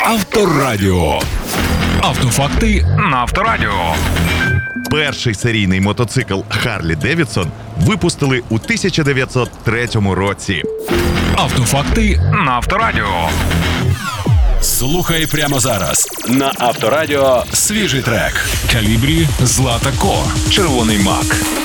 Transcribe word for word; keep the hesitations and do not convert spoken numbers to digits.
Авторадіо. Автофакти на Авторадіо. Перший серійний мотоцикл Харлі Девідсон випустили у тисяча дев'ятсот третьому році. Автофакти на Авторадіо. Слухай прямо зараз на Авторадіо свіжий трек. Калібрі, Злата Ко, Червоний мак.